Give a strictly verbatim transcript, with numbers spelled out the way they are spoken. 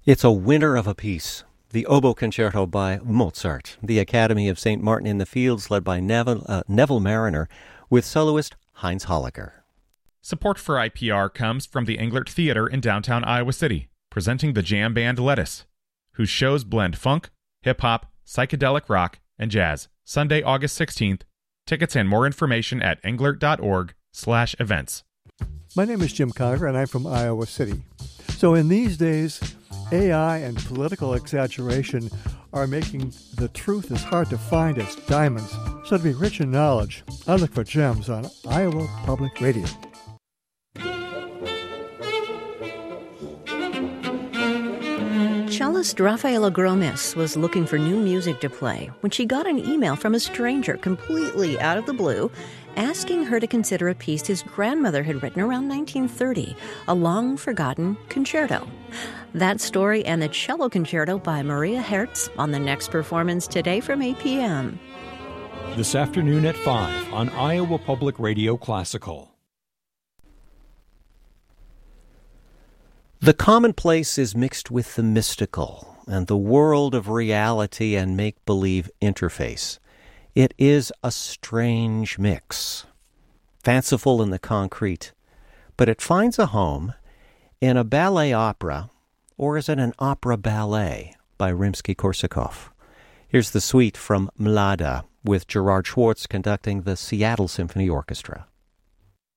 It's a winner of a piece. The Oboe Concerto by Mozart. The Academy of Saint Martin in the Fields, led by Neville, uh, Neville Mariner, with soloist Heinz Holliger. Support for I P R comes from the Englert Theater in downtown Iowa City, presenting the jam band Lettuce, whose shows blend funk, hip-hop, psychedelic rock, and jazz. Sunday, August sixteenth. Tickets and more information at englert.org slash events. My name is Jim Conger, and I'm from Iowa City. So in these days, A I and political exaggeration are making the truth as hard to find as diamonds. So to be rich in knowledge, I look for gems on Iowa Public Radio. Cellist Rafaela Gromis was looking for new music to play when she got an email from a stranger completely out of the blue asking her to consider a piece his grandmother had written around nineteen thirty, a long-forgotten concerto. That story and the cello concerto by Maria Hertz on the next performance today from eight p.m. This afternoon at five on Iowa Public Radio Classical. The commonplace is mixed with the mystical and the world of reality and make-believe interface. It is a strange mix, fanciful in the concrete, but it finds a home in a ballet opera, or is it an opera ballet, by Rimsky-Korsakov. Here's the suite from Mlada, with Gerard Schwartz conducting the Seattle Symphony Orchestra.